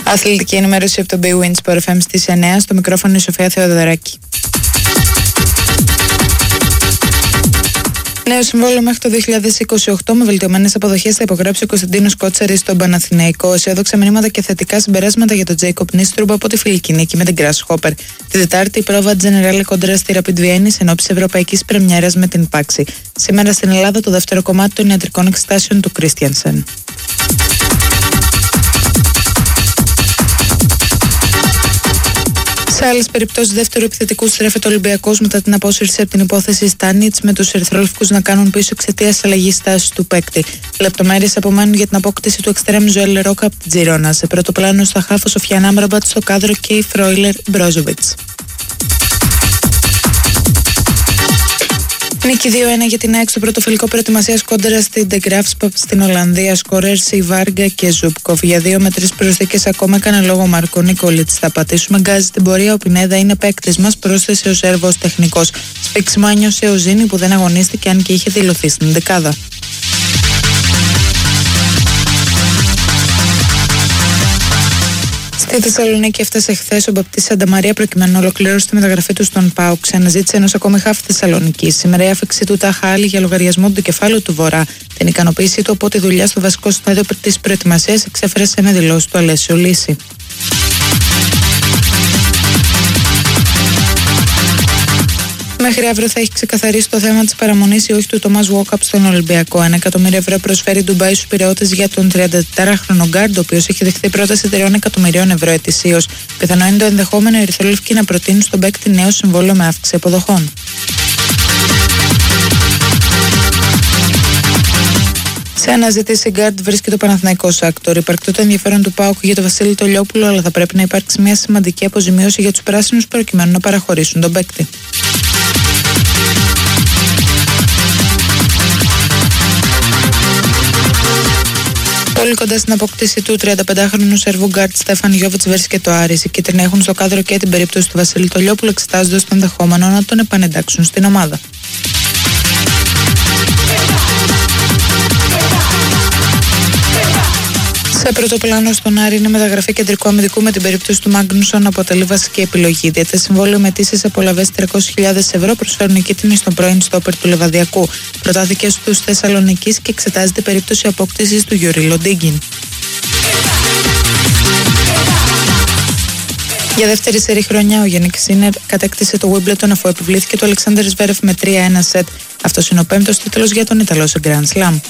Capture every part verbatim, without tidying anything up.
Αθλητική ενημέρωση από το Big Win Sport εφ εμ στις εννιά, στο μικρόφωνο η Σοφία Θεοδωράκη. Νέο συμβόλαιο μέχρι το δύο χιλιάδες είκοσι οκτώ με βελτιωμένες αποδοχές θα υπογράψει ο Κωνσταντίνος Κότσαρης στον Παναθηναϊκό. Αισιόδοξα μηνύματα και θετικά συμπεράσματα για τον Τζέικοπ Νίστρουμπ από τη φιλική νίκη με την Grasshopper. Τη Δετάρτη η πρόβα Generale κόντρα στη Rapid Vienne εν ώψη ευρωπαϊκής πρεμιέρας με την Πάξη. Σήμερα στην Ελλάδα το δεύτερο κομμάτι των ιατρικών εξετάσεων του Christiansen. Σε άλλες περιπτώσεις δεύτερου επιθετικού στρέφεται ο Ολυμπιακός μετά την απόσυρση από την υπόθεση Στάνιτς, με τους ερυθρόλευκους να κάνουν πίσω εξαιτίας αλλαγής τάσης του παίκτη. Λεπτομέρειες απομένουν για την απόκτηση του εξτρέμ Ζωέλ Ρόκα από την Τζιρόνα. Σε πρώτο πλάνο στα χάφο Σοφιάν Άμραμπατ, στο κάδρο και η Φρόιλερ Μπρόζοβιτς. Νίκη δύο ένα για την ΑΕΚ στο πρώτο φιλικό προετοιμασίας κόντρα στην De Graafschap στην Ολλανδία. Σκόρερς η Βάργα και Ζουπκοφ. Για δύο με τρεις προσθήκες ακόμα έκανε λόγο ο Μάρκο Νικολίτς. Θα πατήσουμε γκάζι στην πορεία. Ο Πινέδα είναι παίκτης μας, πρόσθεσε ο Σέρβος τεχνικός. Σπίξιμο άνιωσε ο Ζήνη που δεν αγωνίστηκε αν και είχε δηλωθεί στην δεκάδα. Στη Θεσσαλονίκη έφτασε χθες ο Μπαπτής Σανταμαρία προκειμένου να ολοκληρώσει τη μεταγραφή του στον ΠΑΟΚ. Ξαναζήτησε ενός ακόμη χαφ Θεσσαλονίκη. Σήμερα η άφηξη του τάχα άλλη για λογαριασμό του κεφάλου του Βορρά. Την ικανοποίησή του από τη δουλειά στο βασικό στάδιο της προετοιμασίας εξέφρασε με δηλώσεις του Αλέσιο Λύση. Μέχρι αύριο θα έχει ξεκαθαρίσει το θέμα της παραμονής ή όχι του Τόμας Walkup στον Ολυμπιακό. Ένα εκατομμύριο ευρώ προσφέρει η Ντουμπάι στους Πειραιώτες για τον τριαντατετράχρονο γκάρντ, ο οποίος έχει δεχθεί πρόταση τριών εκατομμυρίων ευρώ ετησίως. Πιθανό είναι το ενδεχόμενο οι ερυθρόλευκοι να προτείνουν στον παίκτη νέο συμβόλαιο με αύξηση αποδοχών. Σε αναζήτηση γκάρντ βρίσκεται ο Παναθηναϊκός Άκτορ. Υπαρκτό το ενδιαφέρον του ΠΑΟΚ για τον Βασίλη Τολιόπουλο, αλλά θα πρέπει να υπάρξει μια σημαντική αποζημίωση για τους πράσινους προκειμένου να παραχωρήσουν τον παίκτη. Πολύ κοντά στην απόκτηση του τριανταπεντάχρονου Σέρβου γκάρντ Στέφαν Γιόβιτς βρίσκεται ο Άρης. Οι κίτρινοι έχουν στο κάδρο και την περίπτωση του Βασίλη Τολιόπουλου, εξετάζοντας το ενδεχόμενο να τον επανεντάξουν στην ομάδα. Σε πρώτο πλάνο στον Άρη είναι μεταγραφή κεντρικού αμυντικού με την περίπτωση του Μάγνουσον αποτελεί βασική επιλογή. Διέται συμβόλαιο με αιτήσεις απολαβές τριακόσιες χιλιάδες ευρώ προσφέρουν οι κίτρινοι στον πρώην στόπερ του Λεβαδιακού. Προτάθηκε στους Θεσσαλονικείς και εξετάζεται περίπτωση απόκτησης του Γιουρί Λοντίγκιν. Για δεύτερη σερή χρονιά ο Γιάννικ Σίνερ κατέκτησε το Wimbledon αφού επιβλήθηκε το Αλεξάνδερ Ζβέρεφ με τρία ένα σετ. Αυτός είναι ο πέμπτος τίτλος για τον Ιταλό σε Grand Slam.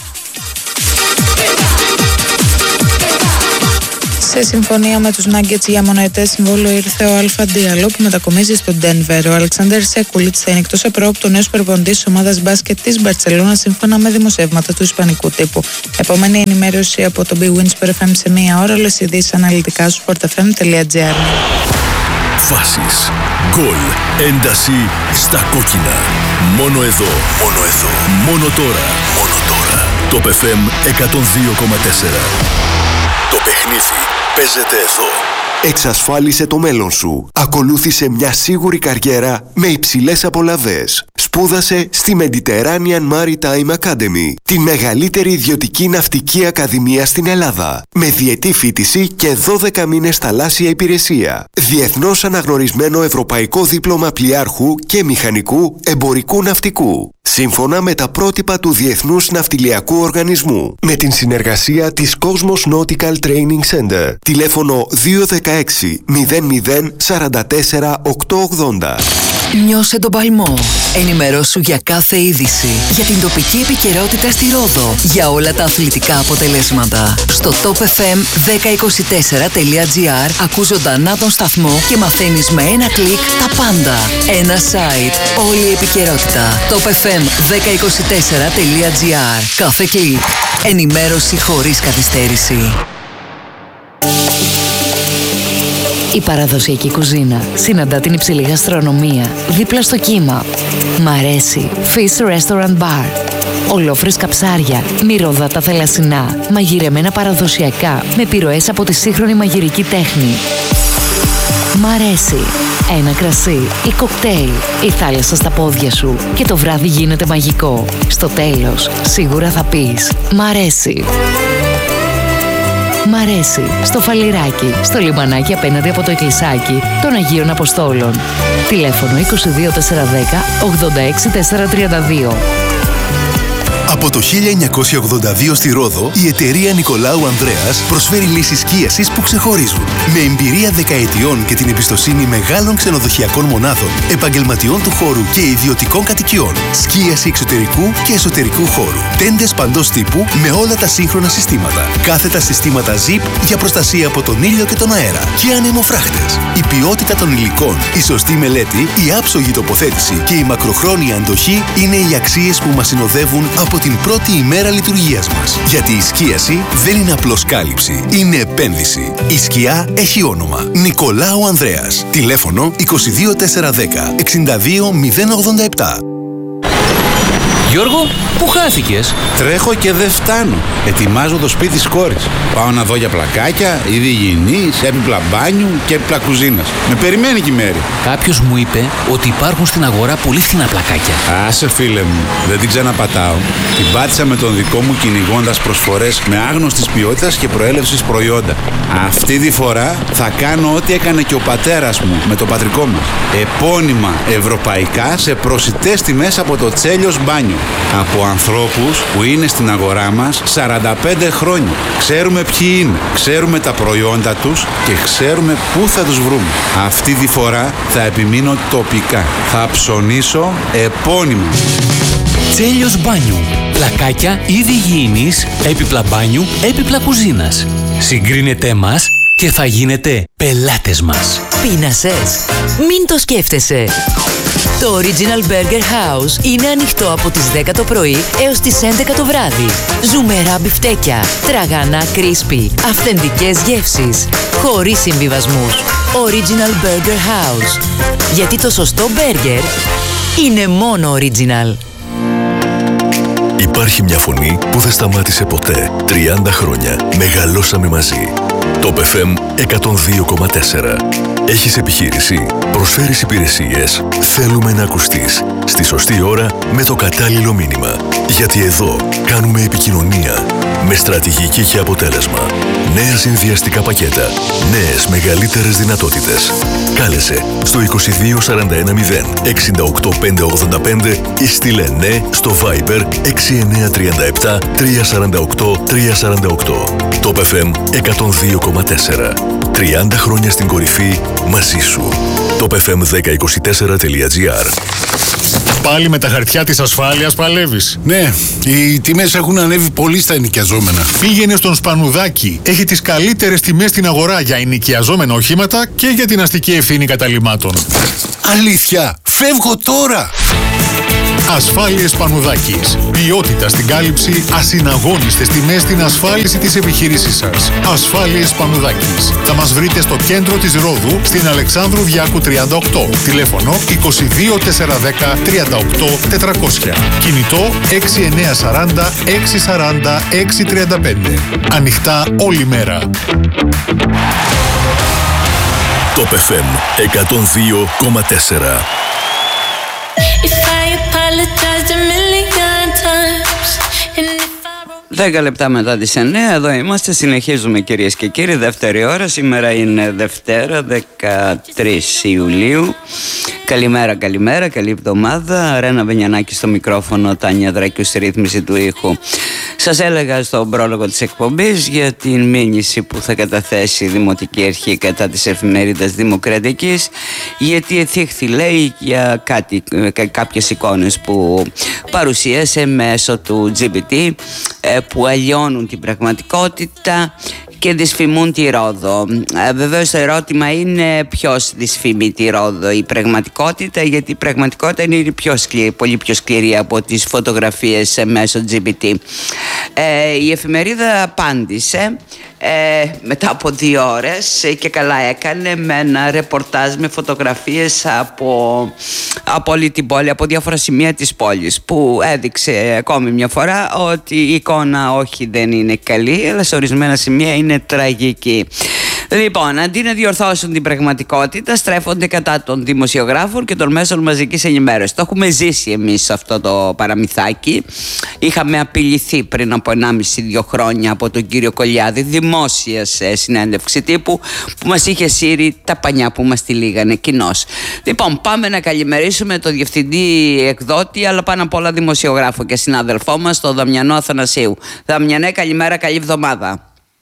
Σε συμφωνία με τους Nuggets για μονοετές συμβόλαιο ήρθε ο Αλφα Ντιαλό που μετακομίζει στο Denver. Ο Αλεξάνδερ Σέκουλιτς θα είναι εκτός απρόοπτου ο νέος προπονητής της ομάδας μπάσκετ της Μπαρτσελώνα σύμφωνα με δημοσιεύματα του ισπανικού τύπου. Επόμενη ενημέρωση από το Big Win Sport εφ εμ σε μία ώρα. Όλες οι ειδήσεις αναλυτικά στο sport f m dot g r. Φάσεις, γκολ, ένταση στα κόκκινα. Μόνο εδώ, μόνο εδώ, μόνο τώρα, μόνο τώρα. Το εφ εμ εκατόν δύο κόμμα τέσσερα. Το παιχνίδι παίζεται εδώ. Εξασφάλισε το μέλλον σου. Ακολούθησε μια σίγουρη καριέρα με υψηλές απολαβές. Σπούδασε στη Mediterranean Maritime Academy, τη μεγαλύτερη ιδιωτική ναυτική ακαδημία στην Ελλάδα, με διετή φοιτηση και δώδεκα μήνες θαλάσσια υπηρεσία. Διεθνώς αναγνωρισμένο ευρωπαϊκό δίπλωμα πλοιάρχου και μηχανικού εμπορικού ναυτικού, σύμφωνα με τα πρότυπα του Διεθνούς Ναυτιλιακού Οργανισμού. Με την συνεργασία της Cosmos Nautical Training Center. Τηλέφωνο δύο ένα έξι μηδέν μηδέν τέσσερα τέσσερα οκτώ ογδόντα. Νιώσε τον παλμό. Ενημερώσου για κάθε είδηση. Για την τοπική επικαιρότητα στη Ρόδο. Για όλα τα αθλητικά αποτελέσματα. Στο top f m δέκα είκοσι τέσσερα τελεία g r ακούς ζωντανά τον σταθμό και μαθαίνεις με ένα κλικ τα πάντα. Ένα site. Όλη η επικαιρότητα. top f m δέκα είκοσι τέσσερα τελεία g r. Κάθε κλικ. Ενημέρωση χωρίς καθυστέρηση. Η παραδοσιακή κουζίνα συναντά την υψηλή γαστρονομία δίπλα στο κύμα. Μ' αρέσει Fish Restaurant Bar. Ολόφρεσκα ψάρια, μυρωδάτα θαλασσινά, μαγειρεμένα παραδοσιακά με επιρροές από τη σύγχρονη μαγειρική τέχνη. Μ' αρέσει ένα κρασί ή κοκτέιλ, η θάλασσα στα πόδια σου και το βράδυ γίνεται μαγικό. Στο τέλος, σίγουρα θα πεις «Μ' αρέσει». Μ' αρέσει. Στο Φαλιράκι, στο λιμανάκι απέναντι από το εκκλησάκι των Αγίων Αποστόλων. Τηλέφωνο είκοσι δύο τετρακόσια δέκα ογδόντα έξι τετρακόσια τριάντα δύο. Από το χίλια εννιακόσια ογδόντα δύο στη Ρόδο, η εταιρεία Νικολάου Ανδρέας προσφέρει λύσεις σκίασης που ξεχωρίζουν. Με εμπειρία δεκαετιών και την εμπιστοσύνη μεγάλων ξενοδοχειακών μονάδων, επαγγελματιών του χώρου και ιδιωτικών κατοικιών. Σκίαση εξωτερικού και εσωτερικού χώρου. Τέντες παντός τύπου με όλα τα σύγχρονα συστήματα. Κάθετα συστήματα ζιπ για προστασία από τον ήλιο και τον αέρα. Και ανεμοφράχτες. Η ποιότητα των υλικών, η σωστή μελέτη, η άψογη τοποθέτηση και η μακροχρόνια αντοχή είναι οι αξίες που μας συνοδεύουν από την πρώτη ημέρα λειτουργίας μας. Γιατί η σκίαση δεν είναι απλώς κάλυψη, είναι επένδυση. Η σκιά έχει όνομα. Νικολάου Ανδρέας. Τηλέφωνο είκοσι δύο τετρακόσια δέκα εξήντα δύο μηδέν ογδόντα επτά. Γιώργο, πού χάθηκες? Τρέχω και δεν φτάνω. Ετοιμάζω το σπίτι της κόρης. Πάω να δω για πλακάκια, είδη υγιεινής, έπιπλα μπάνιου και έπιπλα κουζίνας. Με περιμένει και η Μέρη. Κάποιος μου είπε ότι υπάρχουν στην αγορά πολύ φθηνά πλακάκια. Άσε φίλε μου, δεν την ξαναπατάω. Την πάτησα με τον δικό μου κυνηγώντας προσφορές με άγνωστης ποιότητας και προέλευσης προϊόντα. Αυτή τη φορά θα κάνω ό,τι έκανε και ο πατέρας μου με το πατρικό μας. Επώνυμα ευρωπαϊκά σε προσιτές τιμές από το Τσέλιος Μπάνιο. Από ανθρώπους που είναι στην αγορά μας σαράντα πέντε χρόνια. Ξέρουμε ποιοι είναι, ξέρουμε τα προϊόντα τους και ξέρουμε πού θα τους βρούμε. Αυτή τη φορά θα επιμείνω τοπικά. Θα ψωνίσω επώνυμα. Τσέλιος Μπάνιου. Πλακάκια είδη υγιεινής, έπιπλα μπάνιου, έπιπλα κουζίνας. Συγκρίνετε μας και θα γίνετε πελάτες μας. Πείνασες? Μην το σκέφτεσαι. Το Original Burger House είναι ανοιχτό από τις δέκα το πρωί έως τις έντεκα το βράδυ. Ζουμερά μπιφτέκια, τραγανά crispy, αυθεντικές γεύσεις, χωρίς συμβιβασμούς. Original Burger House. Γιατί το σωστό μπέργκερ είναι μόνο original. Υπάρχει μια φωνή που δεν σταμάτησε ποτέ. τριάντα χρόνια μεγαλώσαμε μαζί. Top εφ εμ εκατόν δύο κόμμα τέσσερα. Έχεις επιχείρηση, προσφέρεις υπηρεσίες, θέλουμε να ακουστείς στη σωστή ώρα με το κατάλληλο μήνυμα. Γιατί εδώ κάνουμε επικοινωνία με στρατηγική και αποτέλεσμα. Νέα συνδυαστικά πακέτα, νέες μεγαλύτερες δυνατότητες. Κάλεσε στο είκοσι δύο σαράντα ένα μηδέν εξήντα οκτώ πεντακόσια ογδόντα πέντε ή στείλε ναι στο Viber έξι εννιά τρία επτά τρία τέσσερα οκτώ τρία τέσσερα οκτώ. Top εφ εμ εκατόν δύο κόμμα τέσσερα. τριάντα χρόνια στην κορυφή μαζί σου. top εφ εμ δέκα είκοσι τέσσερα τελεία τζι άρ. Πάλι με τα χαρτιά της ασφάλειας παλεύεις? Ναι, οι τιμές έχουν ανέβει πολύ στα ενοικιαζόμενα. Πήγαινε στον Σπανουδάκη. Έχει τις καλύτερες τιμές στην αγορά για ενοικιαζόμενα οχήματα και για την αστική ευθύνη καταλυμάτων. Αλήθεια, φεύγω τώρα! Ασφάλειες Σπανουδάκης. Ποιότητα στην κάλυψη, ασυναγώνιστες τιμές στην ασφάλιση της επιχείρησής σας. Ασφάλειες Σπανουδάκης. Θα μας βρείτε στο κέντρο της Ρόδου, στην Αλεξάνδρου Διάκου τριάντα οκτώ. Τηλέφωνο είκοσι δύο τετρακόσια δέκα τριάντα οκτώ τετρακόσια. Κινητό έξι εννιά σαράντα έξι σαράντα έξι τριάντα πέντε. Ανοιχτά όλη μέρα. Top εφ εμ εκατόν δύο κόμμα τέσσερα. δέκα λεπτά μετά τις εννιά, εδώ είμαστε, συνεχίζουμε κυρίες και κύριοι, δεύτερη ώρα. Σήμερα είναι Δευτέρα, δεκατρείς Ιουλίου. Καλημέρα, καλημέρα, καλή εβδομάδα. Ρένα Βενιανάκη στο μικρόφωνο, Τάνια Δράκιου στη ρύθμιση του ήχου. Σας έλεγα στον πρόλογο της εκπομπής για την μήνυση που θα καταθέσει η Δημοτική Αρχή κατά της εφημερίδας Δημοκρατικής, γιατί εθίχθη, λέει, για κάτι, κάποιες εικόνες που παρουσίασε μέσω του τζι πι τι, που αλλοιώνουν την πραγματικότητα και δυσφημούν τη Ρόδο. Ε, βεβαίως το ερώτημα είναι ποιος δυσφημεί τη Ρόδο, η πραγματικότητα, γιατί η πραγματικότητα είναι πιο σκληρή, πολύ πιο σκληρή από τις φωτογραφίες μέσω τζι πι τι. Ε, η εφημερίδα απάντησε ε, μετά από δύο ώρες και καλά έκανε, με ένα ρεπορτάζ με φωτογραφίες από, από όλη την πόλη, από διάφορα σημεία της πόλης, που έδειξε ακόμη μια φορά ότι η εικόνα όχι δεν είναι καλή, αλλά σε ορισμένα σημεία είναι τραγική. Λοιπόν, αντί να διορθώσουν την πραγματικότητα, στρέφονται κατά των δημοσιογράφων και των μέσων μαζικής ενημέρωσης. Το έχουμε ζήσει εμείς αυτό το παραμυθάκι. Είχαμε απειληθεί πριν από ενάμιση δύο χρόνια από τον κύριο Κολιάδη, δημόσια συνέντευξη τύπου, που μας είχε σύρει τα πανιά που μας τη λίγανε κοινώς. Λοιπόν, πάμε να καλημερίσουμε τον διευθυντή εκδότη, αλλά πάνω απ' όλα δημοσιογράφο και συνάδελφό μας, τον Δαμιανό Αθανασίου. Δαμιανέ, καλημέρα, καλή εβδομάδα.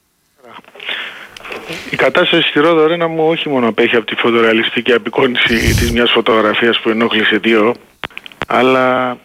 Η κατάσταση στη Ρόδο, Ρένα μου, όχι μόνο απέχει από τη φωτορεαλιστική απεικόνιση της μιας φωτογραφίας που ενόχλησε δύο, αλλά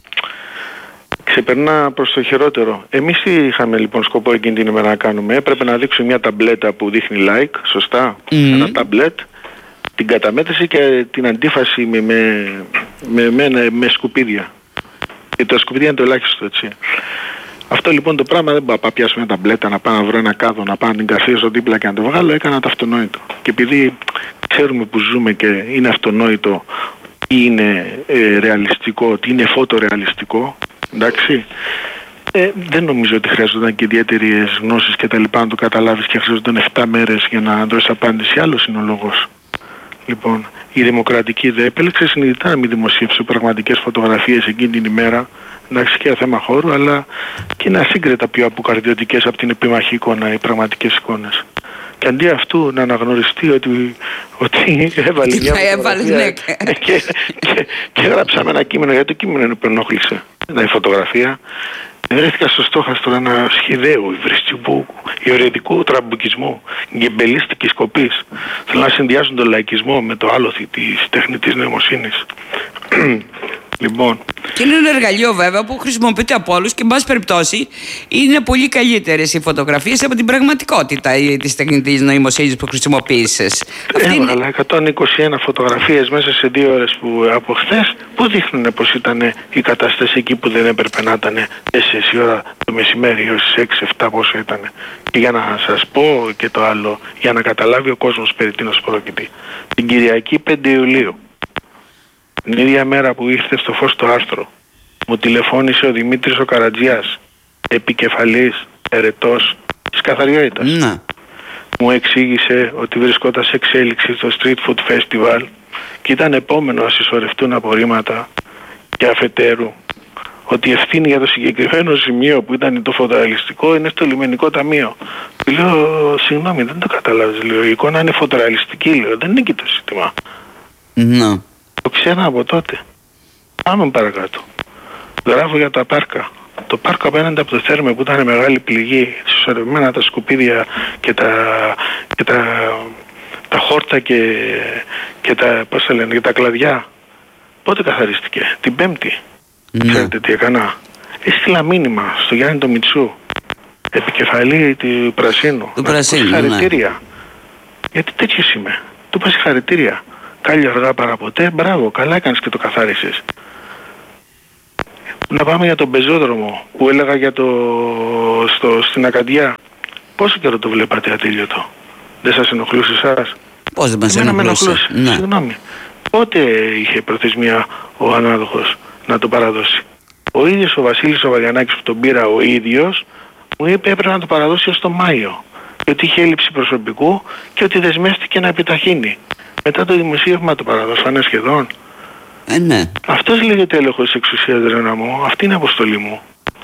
ξεπερνά προς το χειρότερο. Εμείς τι είχαμε λοιπόν σκοπό εκείνη την ημέρα να κάνουμε? Έπρεπε να δείξουμε μια ταμπλέτα που δείχνει like, σωστά, mm. ένα ταμπλέτ, την καταμέτρηση και την αντίφαση με, με, με, με, με σκουπίδια. Και τα σκουπίδια είναι το ελάχιστο, έτσι. Αυτό λοιπόν το πράγμα δεν πάω να πιάσω μια ταμπλέτα, να πάω να βρω ένα κάδο, να πάω να την καθίσω δίπλα και να το βγάλω. Έκανα το αυτονόητο. Και επειδή ξέρουμε που ζούμε και είναι αυτονόητο τι είναι ε, ρεαλιστικό, τι είναι φωτορεαλιστικό, εντάξει, ε, δεν νομίζω ότι χρειαζόταν και ιδιαίτερες γνώσεις και τα λοιπά να το καταλάβεις και χρειαζόταν εφτά μέρες για να δώσεις απάντηση. Άλλος είναι ο λόγος. Λοιπόν, η Δημοκρατική ΔΕ επέλεξε συνειδητά να μην δημοσίευσε πραγματικές φωτογραφίες εκείνη την ημέρα. Εντάξει, και θέμα χώρου, αλλά και είναι ασύγκρετα πιο αποκαρδιωτικές από την επιμαχή εικόνα, οι πραγματικές εικόνες. Και αντί αυτού να αναγνωριστεί ότι, ότι έβαλε μια φωτογραφία ναι. και, και, και, και γράψαμε ένα κείμενο, γιατί το κείμενο είναι που ενόχλησε. Η φωτογραφία. Βρέθηκα στο στόχαστρο ένα σχηδαίο υβριστικού, ιωρετικού τραμπουκισμού, γκεμπελίστικης κοπής. Θέλουν να συνδυάσουν τον λαϊκισμό με το άλοθη της τεχνητής νοημοσύνης. Λοιπόν. Και είναι ένα εργαλείο βέβαια που χρησιμοποιείται από όλους και εν πάση περιπτώσει είναι πολύ καλύτερες οι φωτογραφίες από την πραγματικότητα της τεχνητής νοημοσύνης που χρησιμοποίησες. Έβγαλα είναι... εκατόν είκοσι ένα φωτογραφίες μέσα σε δύο ώρες που, από χθες, που δείχνουν πως ήταν η κατάσταση εκεί που δεν έπρεπε να ήταν τέσσερις η ώρα το μεσημέρι έως τις έξι εφτά πόσο ήταν. Και για να σας πω και το άλλο, για να καταλάβει ο κόσμος περί τίνος πρόκειται. Την Κυριακή πέντε Ιουλίου, την ίδια μέρα που ήρθε στο φως το άρθρο, μου τηλεφώνησε ο Δημήτρης ο Καρατζιάς, επικεφαλής, ερετός της καθαριότητας. Ναι. Μου εξήγησε ότι βρισκόταν σε εξέλιξη στο Street Food Festival και ήταν επόμενο να συσσωρευτούν απορρίμματα και αφετέρου ότι η ευθύνη για το συγκεκριμένο σημείο που ήταν το φωτορεαλιστικό είναι στο λιμενικό ταμείο. Του λέω, συγγνώμη, δεν το καταλάβεις, λέω, η εικόνα είναι φωτορεαλιστική, λέω, δεν είναι εκεί το σύστημα. Ναι. Το ξένα από τότε. Πάμε παρακάτω. Γράφω για τα πάρκα. Το πάρκο απέναντι από το Θέρμε που ήταν μεγάλη πληγή, συσσωρευμένα τα σκουπίδια και τα, και τα, τα χόρτα και, και τα, πώς θα λένε, και τα κλαδιά. Πότε καθαρίστηκε? Την Πέμπτη. Mm. Ξέρετε τι έκανα? Έστειλα μήνυμα στο Γιάννη το Μιτσού, επικεφαλή του Πρασίνου. Του Πρασίνου, συγχαρητήρια. Ναι. Γιατί τέτοιος είμαι. Του είπα συγχαρητήρια. Κάλλιο αργά παρά ποτέ. Μπράβο, καλά έκανες και το καθάρισες. Να πάμε για τον πεζόδρομο που έλεγα για το, στο, στην Ακαντιά. Πόσο καιρό το βλέπατε ατέλειωτο? Δεν σας ενοχλούσε εσάς? Πώς δεν μας ενοχλούσε? Ναι. Συγγνώμη. Πότε είχε προθεσμία ο ανάδοχος να το παραδώσει? Ο ίδιος ο Βασίλης ο Βαγιανάκης που τον πήρα ο ίδιος μου είπε έπρεπε να το παραδώσει ως το Μάιο. Και ότι είχε έλλειψη προσωπικού και ότι δεσμεύτηκε να επιταχύνει. Μετά το δημοσίευμα το παραδώσανε σχεδόν. Ε, ναι. Αυτός λέγεται έλεγχος της εξουσίας, Ρένα μου. Αυτή είναι η αποστολή μου.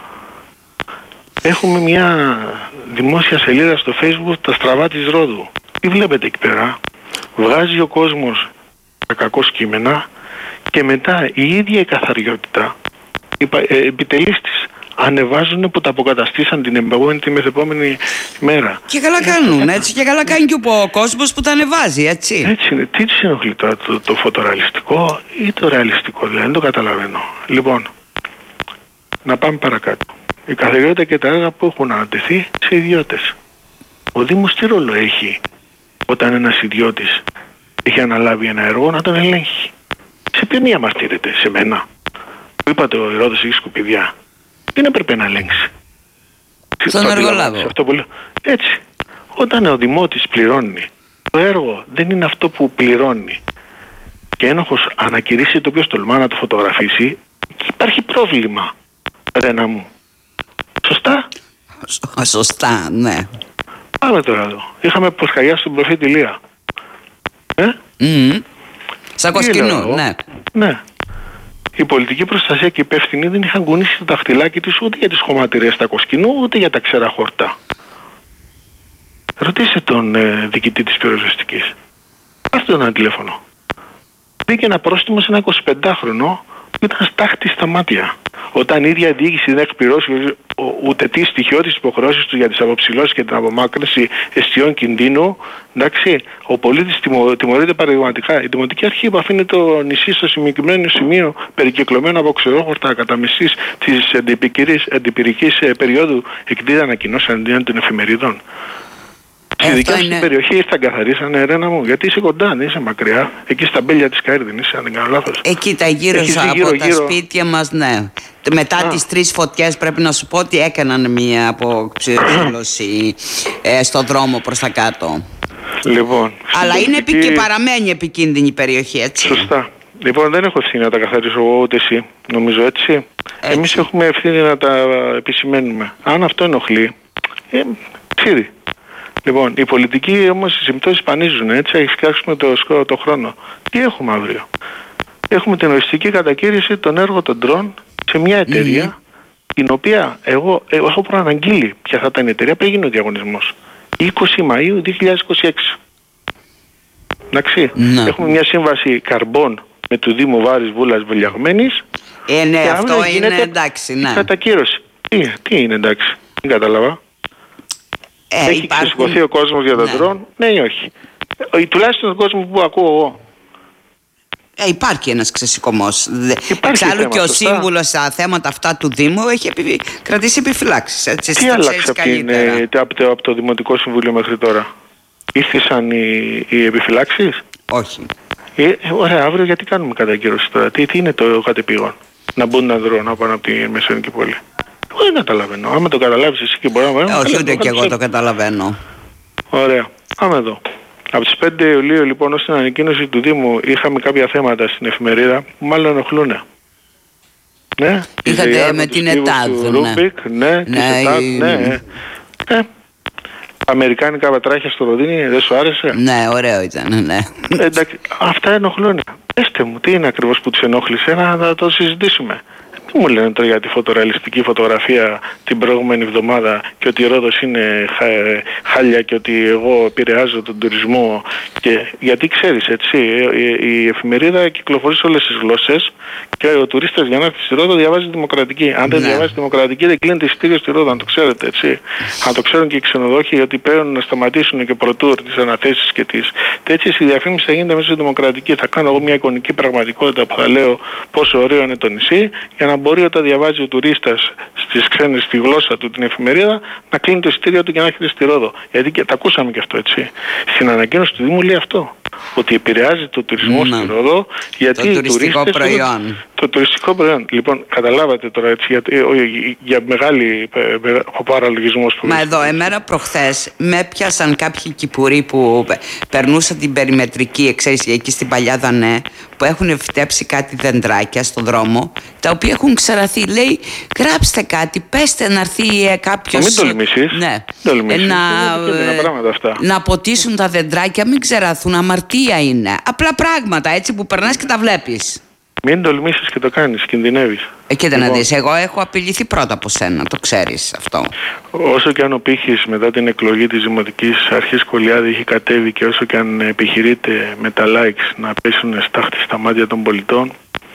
Έχουμε μια δημόσια σελίδα στο Facebook, τα στραβά της Ρόδου. Τι βλέπετε εκεί πέρα? Βγάζει ο κόσμος τα κακό κείμενα και μετά η ίδια η καθαριότητα, η επιτελείς της, ανεβάζουν που τα αποκαταστήσαν την επόμενη, τη μεθεπόμενη μέρα. Και καλά κάνουν, έτσι, και καλά κάνει και ο κόσμος που τα ανεβάζει, έτσι. Έτσι είναι. Τι τους ενοχλεί τώρα, το, το φωτορεαλιστικό ή το ρεαλιστικό, δηλαδή, δεν το καταλαβαίνω. Λοιπόν, να πάμε παρακάτω. Η καθαριότητα και τα έργα που έχουν ανατεθεί σε ιδιώτες. Ο Δήμος τι ρόλο έχει όταν ένας ιδιώτης έχει αναλάβει ένα έργο να τον ελέγχει? Σε ποια μία μαρτύρεται? Σε μένα που είπατε ο Ηρώδης έχει σκουπιδιά? Τι να πρέπει να ελέγξει? Στον εργολάβο. Αυτό που λέω. Έτσι. Όταν ο δημότης πληρώνει, το έργο δεν είναι αυτό που πληρώνει και ένοχος ανακηρύσσει το οποίο τολμά να το φωτογραφίσει, υπάρχει πρόβλημα, Ρένα μου. Σωστά? Σωστά, ναι. Πάμε τώρα εδώ. Είχαμε ποσχαγιάσει τον προφήτη Ηλία. Ε? Mm. Σαν Κοσκινού, ναι. Ναι. Η πολιτική προστασία και οι υπεύθυνοι δεν είχαν κουνήσει το δαχτυλάκι της ούτε για τις χωματερίες στα Κοσκινού, ούτε για τα ξέρα χορτά. Ρωτήστε τον ε, διοικητή της πυροσβεστικής. Πάρτε τον ένα τηλέφωνο. Μπήκε ένα πρόστιμο σε ένα εικοσιπεντάχρονο που ήταν στάχτη στα μάτια. Όταν η ίδια διοίκηση δεν εκπληρώσει ούτε τι στοιχειώδεις υποχρεώσεις του για τις αποψηλώσεις και την απομάκρυνση αιστιών κινδύνου, εντάξει, ο πολίτης τιμω, τιμωρείται παραδειγματικά. Η Δημοτική Αρχή που αφήνει το νησί στο συγκεκριμένο σημείο περικυκλωμένο από ξερόχορτα κατά μεσής της αντιπυρικής περίοδου εκδίδει ανακοινώσεις αντίον των εφημερίδων. Στη δικιά σου είναι... περιοχή τα καθαρίσανε, Ρένα μου, γιατί είσαι κοντά, δεν είσαι μακριά. Εκεί στα μπέλια της Καΐρ δεν είσαι, αν δεν κάνω λάθος. Εκεί τα γύρω σου από γύρω, τα γύρω... σπίτια μας, ναι. Μετά Α. τις τρεις φωτιές πρέπει να σου πω ότι έκαναν μια αποξηρήλωση ε, στον δρόμο προς τα κάτω. Λοιπόν. Αλλά είναι επί... και παραμένει επικίνδυνη η περιοχή, έτσι. Σωστά. Λοιπόν, δεν έχω ευθύνη να τα καθαρίσω εγώ ούτε εσύ, νομίζω, έτσι. έτσι. Εμείς έχουμε ευθύνη να τα επισημαίνουμε. Αν αυτό ενοχλεί, ε, ξύρι. Λοιπόν, οι πολιτικοί όμως οι συμπτώσεις πανίζουν, έτσι, έχει φτιάξουμε το, το χρόνο. Τι έχουμε αύριο? Έχουμε την οριστική κατακήρυξη των έργων των ντρόν σε μια εταιρεία, mm-hmm. την οποία εγώ, εγώ έχω προαναγγείλει ποια θα ήταν η εταιρεία, πριν γίνει ο διαγωνισμός. είκοσι Μαΐου δύο χιλιάδες είκοσι έξι. Εντάξει, mm-hmm. έχουμε μια σύμβαση καρμπών με του Δήμου Βάρης Βούλας Βελιαγμένης. Ε, ναι, αυτό είναι εντάξει, ναι. Κατακύρωση. Τι, τι είναι εντάξει, δεν κατάλαβα. Ε, Έχει υπάρχουν... ξεσηκωθεί ο κόσμος για τον ναι. ντρόν, ναι ή όχι? Ε, τουλάχιστον τον κόσμο που ακούω εγώ. Ε, υπάρχει ένας ξεσηκωμός. Εξάλλου και ο σύμβουλος στα θέματα αυτά του Δήμου έχει επι... κρατήσει επιφυλάξεις. Έτσι, τι άλλαξε από, την, ε, από, το, από το Δημοτικό Συμβούλιο μέχρι τώρα? Ήρθαν οι, οι επιφυλάξεις? Όχι. Ε, ε, ωραία, αύριο γιατί κάνουμε κατακύρωση τώρα? Τι, τι είναι το κατεπήγον? Να μπουν ένα δρόμο πάνω από τη Μεσαιωνική πόλη? Εγώ δεν καταλαβαίνω. Άμα το καταλάβεις εσύ και μπορεί να μου. Όχι, ούτε και εγώ το καταλαβαίνω. Ωραία. Πάμε εδώ. Από τις πέντε Ιουλίου λοιπόν ως την ανακοίνωση του Δήμου είχαμε κάποια θέματα στην εφημερίδα που μάλλον ενοχλούν. Ναι. Είχατε με την ΕΤΑΔ. Ρούμπικ, ναι. Ναι. Της ΕΤΑΔ, ναι. Ε, αμερικάνικα βατράχια στο Ροδίνι, δεν σου άρεσε? Ναι, ωραίο ήταν, ναι. Ε, εντάξει, αυτά ενοχλούν. Πέστε μου, τι είναι ακριβώς που τους ενόχλησε, να το συζητήσουμε. Τι μου λένε τώρα για τη φωτορεαλιστική φωτογραφία την προηγούμενη εβδομάδα και ότι η Ρόδος είναι χα, χάλια και ότι εγώ επηρεάζω τον τουρισμό και γιατί ξέρεις έτσι, η, η εφημερίδα κυκλοφορεί σε όλες τις γλώσσες και ο τουρίστας για να έρθει στη Ρόδο διαβάζει δημοκρατική. Αν δεν ναι. διαβάζει δημοκρατική δεν κλείνεται εισιτήριο στη Ρόδο, αν το ξέρετε έτσι. Αν το ξέρουν και οι ξενοδόχοι ότι πρέπει να σταματήσουν και προτούρ τις αναθέσεις και τις τέτοιες, η διαφήμιση θα γίνεται μέσα στη δημοκρατική. Θα κάνω εγώ μια εικονική πραγματικότητα που θα λέω πόσο ωραίο είναι το νησί για να μπορεί όταν διαβάζει ο τουρίστας στις ξένες, στη γλώσσα του την εφημερίδα, να κλείνει το εισιτήριο του και να έρχεται στη Ρόδο. Γιατί και, τα ακούσαμε και αυτό έτσι. Στην ανακοίνωση του Δήμου λέει αυτό. Ότι επηρεάζει το τουρισμό να. στη Ρόδο γιατί το τουριστικό οι προϊόν. Το, το τουριστικό προϊόν. Λοιπόν, καταλάβατε τώρα έτσι για, για μεγάλη παραλογισμός που... Μα εδώ, εμένα προχθές με έπιασαν κάποιοι κυπουροί που περνούσαν την περιμετρική εξαίρεση εκεί στην Παλιά Δανέ, που έχουν φτέψει κάτι δεντράκια στον δρόμο, τα οποία έχουν ξαραθεί. Λέει, γράψτε κάτι, πέστε να έρθει κάποιος... Μην τολμήσεις. Ναι. Τολμήσεις. Να, αυτά. να ποτίσουν τα δεντράκια, μην ξεραθούν, αμαρτία είναι. Απλά πράγματα έτσι που περνάς και τα βλέπεις. Μην τολμήσεις και το κάνεις, κινδυνεύεις. Ε, κοίτα λοιπόν, να δεις, εγώ έχω απειληθεί πρώτα από σένα, το ξέρεις αυτό. Όσο και αν ο πύχης μετά την εκλογή της Δημοτικής Αρχής Κολιάδη έχει κατέβει και όσο και αν επιχειρείται με τα likes να πέσουν στάχτη στα μάτια των πολιτών,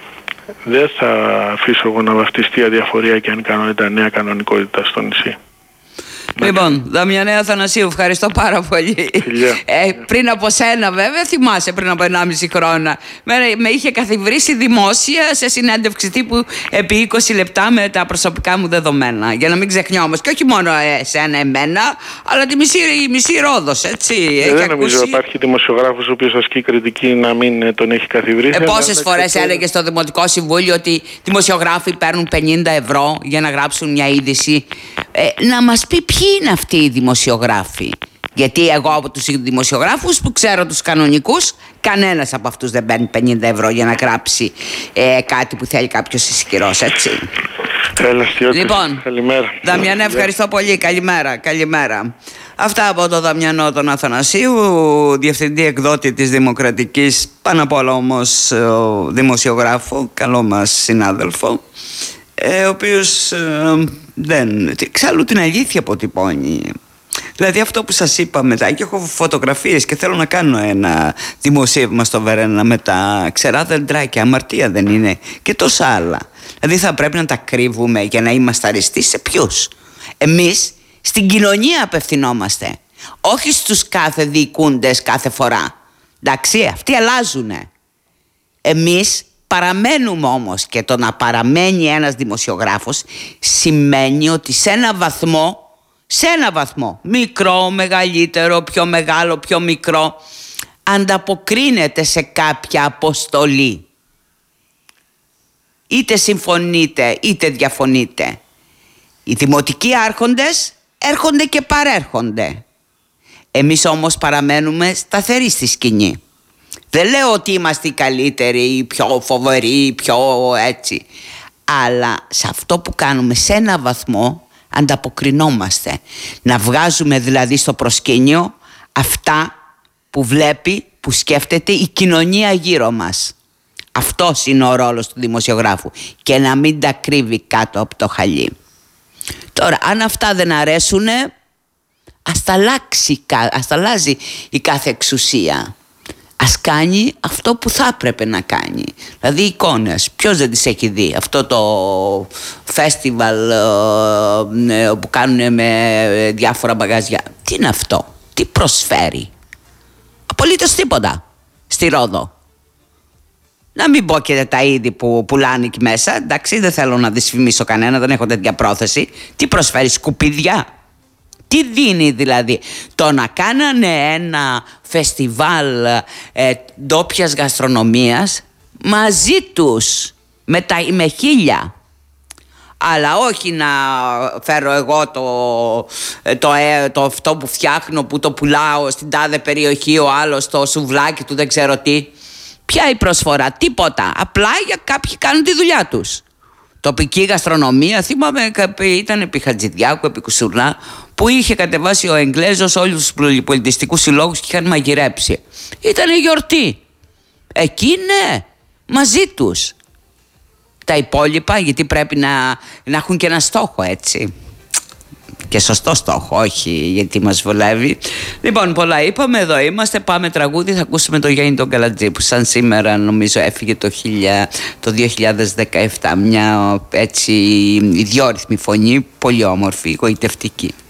δεν θα αφήσω εγώ να βαφτιστεί αδιαφορία και αν κάνω τα νέα κανονικότητα στο νησί. Λοιπόν, Δαμιανέ Αθανασίου, ευχαριστώ πάρα πολύ. Ε, πριν από σένα, βέβαια, θυμάσαι πριν από ενάμιση χρόνια. Με, με είχε καθιβρίσει δημόσια σε συνέντευξη τύπου επί είκοσι λεπτά με τα προσωπικά μου δεδομένα. Για να μην ξεχνιόμαστε. Και όχι μόνο εσένα, εμένα, αλλά τη μισή, η μισή Ρόδος, έτσι. Ε, δεν νομίζω ότι υπάρχει δημοσιογράφος ο οποίος ασκεί κριτική να μην τον έχει καθιβρίσει. Ε, πόσες φορές έλεγε στο Δημοτικό Συμβούλιο ότι δημοσιογράφοι παίρνουν πενήντα ευρώ για να γράψουν μια είδηση. Ε, να μας πει ποιοι είναι αυτοί οι δημοσιογράφοι. Γιατί εγώ από τους δημοσιογράφους που ξέρω τους κανονικούς, κανένας από αυτούς δεν παίρνει πενήντα ευρώ για να γράψει ε, κάτι που θέλει κάποιος ισχυρός, έτσι. Έλα, Στιώτης. Λοιπόν, καλημέρα. Δαμιανέ, ευχαριστώ πολύ. Καλημέρα, καλημέρα. Αυτά από τον Δαμιανό τον Αθανασίου, διευθυντή εκδότη της Δημοκρατικής, πάνω απ' όλα όμως δημοσιογράφο, καλό μας συνάδελφο, ε, ο οποίος ε, δεν, εξάλλου την αλήθεια αποτυπώνει. Δηλαδή αυτό που σας είπα μετά, και έχω φωτογραφίες και θέλω να κάνω ένα δημοσίευμα στο Βερένα με τα ξερά δεντράκια, αμαρτία δεν είναι, και τόσα άλλα. Δηλαδή θα πρέπει να τα κρύβουμε για να είμαστε αριστεί σε ποιους? Εμείς στην κοινωνία απευθυνόμαστε, όχι στους κάθε διοικούντες κάθε φορά. Εντάξει, αυτοί αλλάζουνε. Εμείς παραμένουμε όμως, και το να παραμένει ένας δημοσιογράφος σημαίνει ότι σε ένα βαθμό, σε ένα βαθμό, μικρό, μεγαλύτερο, πιο μεγάλο, πιο μικρό, ανταποκρίνεται σε κάποια αποστολή. Είτε συμφωνείτε είτε διαφωνείτε. Οι δημοτικοί άρχοντες έρχονται και παρέρχονται. Εμείς όμως παραμένουμε σταθεροί στη σκηνή. Δεν λέω ότι είμαστε οι καλύτεροι, οι πιο φοβεροί, οι πιο έτσι. Αλλά σε αυτό που κάνουμε σε ένα βαθμό ανταποκρινόμαστε. Να βγάζουμε δηλαδή στο προσκήνιο αυτά που βλέπει, που σκέφτεται η κοινωνία γύρω μας. Αυτός είναι ο ρόλος του δημοσιογράφου, και να μην τα κρύβει κάτω από το χαλί. Τώρα, αν αυτά δεν αρέσουνε, ας τα αλλάξει, ας τα αλλάζει η κάθε εξουσία. Ας κάνει αυτό που θα έπρεπε να κάνει. Δηλαδή εικόνες, ποιος δεν τις έχει δει? Αυτό το φέστιβαλ που κάνουν με διάφορα μπαγάζια, τι είναι αυτό? Τι προσφέρει? Απολύτως τίποτα στη Ρόδο. Να μην πω και τα είδη που πουλάνε εκεί μέσα. Εντάξει, δεν θέλω να δυσφημίσω κανένα, δεν έχω τέτοια πρόθεση. Τι προσφέρει? Σκουπίδια? Τι δίνει δηλαδή? Το να κάνανε ένα φεστιβάλ ε, ντόπιας γαστρονομίας μαζί τους με, τα, με χίλια. Αλλά όχι να φέρω εγώ το, το, το, το αυτό που φτιάχνω, που το πουλάω στην τάδε περιοχή, ο άλλος το σουβλάκι του δεν ξέρω τι. Ποια η προσφορά? Τίποτα. Απλά για κάποιοι κάνουν τη δουλειά τους. Τοπική γαστρονομία, θυμάμαι, ήταν επί Χατζηδιάκου, επί Κουσουρνά, που είχε κατεβάσει ο Εγγλέζος όλους τους πολιτιστικούς συλλόγους και είχαν μαγειρέψει. Ήτανε γιορτή. Εκεί ναι, μαζί τους. Τα υπόλοιπα, γιατί πρέπει να, να έχουν και ένα στόχο, έτσι. Και σωστό στόχο, όχι γιατί μας βολεύει. Λοιπόν, πολλά είπαμε, εδώ είμαστε, πάμε τραγούδι, θα ακούσουμε το Γιάννη τον Καλατζή, που σαν σήμερα νομίζω έφυγε το, χίλια, το δύο χιλιάδες δεκαεπτά. Μια έτσι ιδιόρυθμη φωνή, πολύ όμορφη, γοητευτική.